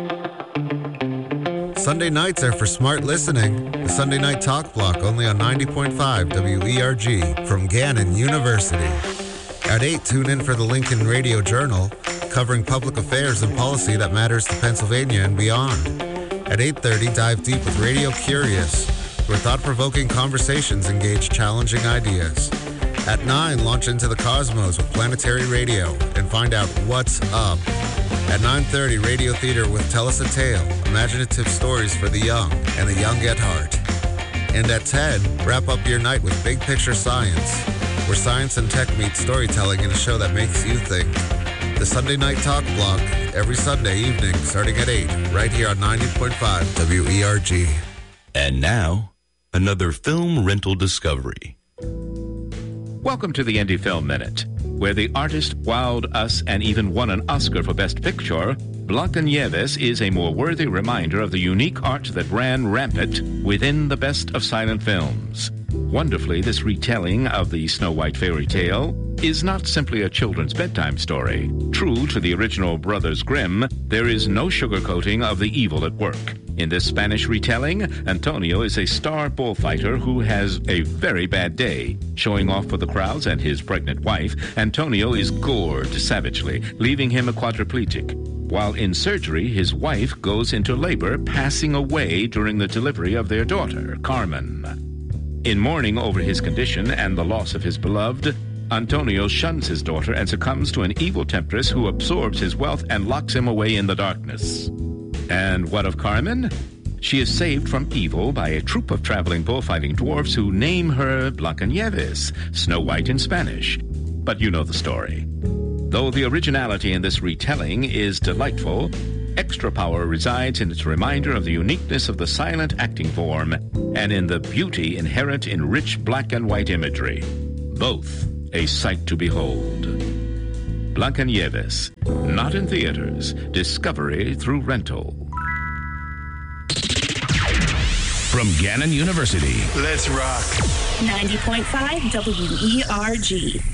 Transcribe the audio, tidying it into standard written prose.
Sunday nights are for smart listening. The Sunday Night Talk Block, only on 90.5 WERG from Gannon University. At 8, tune in for the Lincoln Radio Journal, covering public affairs and policy that matters to Pennsylvania and beyond. At 8:30, dive deep with Radio Curious, where thought-provoking conversations engage challenging ideas. At 9, launch into the cosmos with Planetary Radio and find out what's up. At 9:30, Radio Theater with Tell Us a Tale, imaginative stories for the young and the young at heart. And at 10, wrap up your night with Big Picture Science, where science and tech meet storytelling in a show that makes you think. The Sunday Night Talk Block, every Sunday evening, starting at 8, right here on 90.5 WERG. And now, another film rental discovery. Welcome to the Indie Film Minute, where the artist wowed us and even won an Oscar for Best Picture. Blancanieves is a more worthy reminder of the unique art that ran rampant within the best of silent films. Wonderfully, this retelling of the Snow White fairy tale is not simply a children's bedtime story. True to the original Brothers Grimm, there is no sugarcoating of the evil at work. In this Spanish retelling, Antonio is a star bullfighter who has a very bad day. Showing off for the crowds and his pregnant wife, Antonio is gored savagely, leaving him a quadriplegic. While in surgery, his wife goes into labor, passing away during the delivery of their daughter, Carmen. In mourning over his condition and the loss of his beloved, Antonio shuns his daughter and succumbs to an evil temptress who absorbs his wealth and locks him away in the darkness. And what of Carmen? She is saved from evil by a troupe of traveling bullfighting dwarfs who name her Blancanieves, Snow White in Spanish. But you know the story. Though the originality in this retelling is delightful, extra power resides in its reminder of the uniqueness of the silent acting form and in the beauty inherent in rich black and white imagery. Both a sight to behold. Blancanieves, not in theaters, discovery through rental. From Gannon University. Let's rock. 90.5 WERG.